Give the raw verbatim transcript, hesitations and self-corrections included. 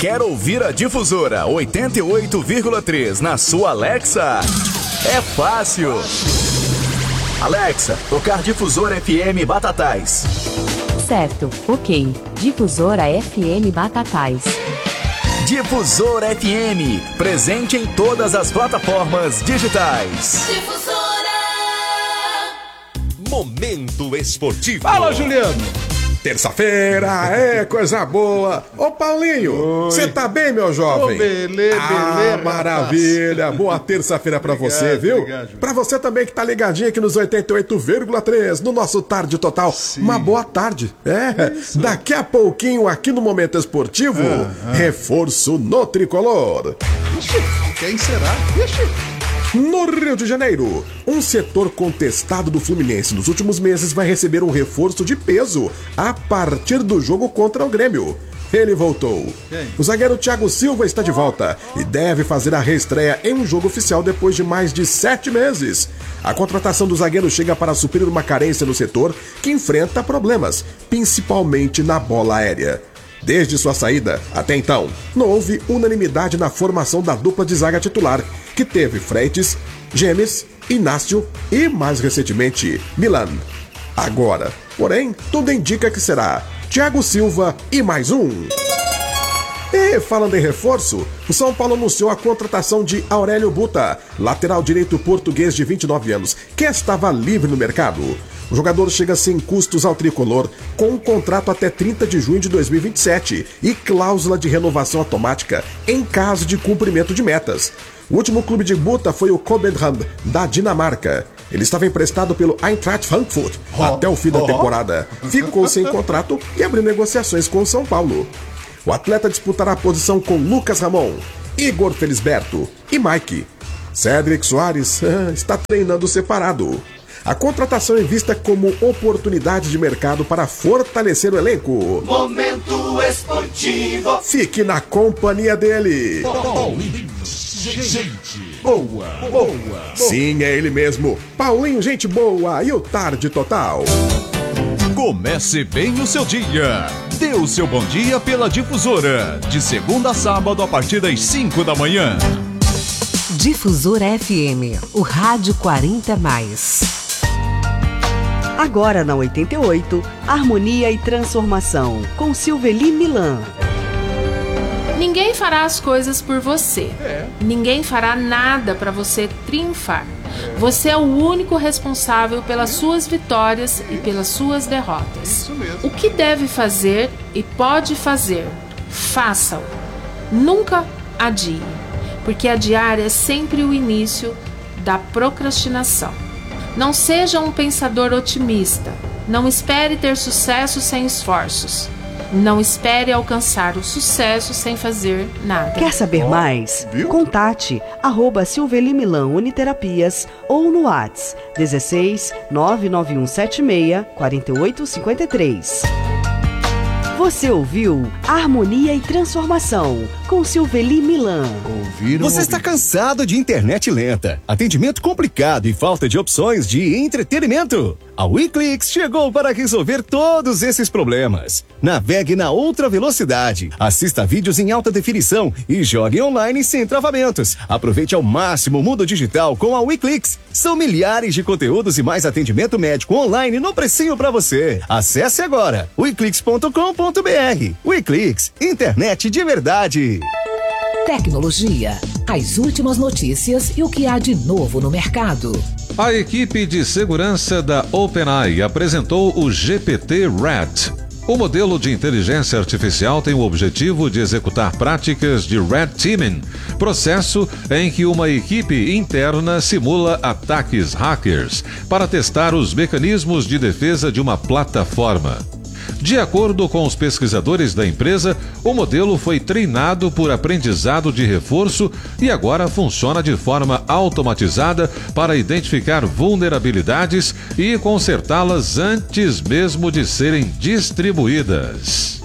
Quer ouvir a Difusora oitenta e oito vírgula três na sua Alexa? É fácil. Alexa, tocar Difusora F M Batatais. Certo, ok. Difusora F M Batatais. Difusora F M, presente em todas as plataformas digitais. Difusora. Momento esportivo. Fala, Juliano. Terça-feira, é coisa boa. Ô, Paulinho, você tá bem, meu jovem? Ô, belê, ah, belê, maravilha. Boa terça-feira pra Obrigado, você, viu? obrigado. Pra você também que tá ligadinho aqui nos oitenta e oito vírgula três, no nosso Tarde Total. Sim. Uma boa tarde. É, isso. Daqui a pouquinho aqui no Momento Esportivo, ah, ah. reforço no Tricolor. Ixi, quem será? Ixi. No Rio de Janeiro, um setor contestado do Fluminense nos últimos meses vai receber um reforço de peso a partir do jogo contra o Grêmio. Ele voltou. Quem? O zagueiro Thiago Silva está de volta e deve fazer a reestreia em um jogo oficial depois de mais de sete meses. A contratação do zagueiro chega para suprir uma carência no setor que enfrenta problemas, principalmente na bola aérea. Desde sua saída, até então, não houve unanimidade na formação da dupla de zaga titular, que teve Freitas, Gemes, Inácio e, mais recentemente, Milan. Agora, porém, tudo indica que será Thiago Silva e mais um. E, falando em reforço, o São Paulo anunciou a contratação de Aurélio Buta, lateral direito português de vinte e nove anos, que estava livre no mercado. O jogador chega sem custos ao tricolor, com um contrato até trinta de junho de dois mil e vinte e sete e cláusula de renovação automática em caso de cumprimento de metas. O último clube de Buta foi o Copenhagen, da Dinamarca. Ele estava emprestado pelo Eintracht Frankfurt oh, até o fim da oh. temporada. Ficou sem contrato e abriu negociações com o São Paulo. O atleta disputará a posição com Lucas Ramon, Igor Felisberto e Mike. Cédric Soares está treinando separado. A contratação é vista como oportunidade de mercado para fortalecer o elenco. Momento esportivo. Fique na companhia dele. Paulinho, gente boa, boa. Sim, é ele mesmo. Paulinho, gente boa e o Tarde Total. Comece bem o seu dia. Dê o seu bom dia pela Difusora. De segunda a sábado a partir das cinco da manhã. Difusora F M, o rádio quarenta mais. Agora na oitenta e oito, Harmonia e Transformação, com Silveli Milan. Ninguém fará as coisas por você. É. Ninguém fará nada para você triunfar. É. Você é o único responsável pelas suas vitórias e pelas suas derrotas. Isso mesmo. O que deve fazer e pode fazer, faça-o. Nunca adie, porque adiar é sempre o início da procrastinação. Não seja um pensador otimista. Não espere ter sucesso sem esforços. Não espere alcançar o sucesso sem fazer nada. Quer saber mais? Viu? Contate arroba Silveli Milan Uniterapias ou no WhatsApp dezesseis nove nove um sete seis quatro oito cinco três. Você ouviu Harmonia e Transformação com Silveli Milan. Ouviram, Você está cansado de internet lenta, atendimento complicado e falta de opções de entretenimento? A WeClix chegou para resolver todos esses problemas. Navegue na outra velocidade, assista vídeos em alta definição e jogue online sem travamentos. Aproveite ao máximo o mundo digital com a WeClix. São milhares de conteúdos e mais atendimento médico online no precinho para você. Acesse agora weclix ponto com ponto br. WeClix, internet de verdade. Tecnologia, as últimas notícias e o que há de novo no mercado. A equipe de segurança da OpenAI apresentou o G P T Red. O modelo de inteligência artificial tem o objetivo de executar práticas de Red Teaming, processo em que uma equipe interna simula ataques hackers para testar os mecanismos de defesa de uma plataforma. De acordo com os pesquisadores da empresa, o modelo foi treinado por aprendizado de reforço e agora funciona de forma automatizada para identificar vulnerabilidades e consertá-las antes mesmo de serem distribuídas.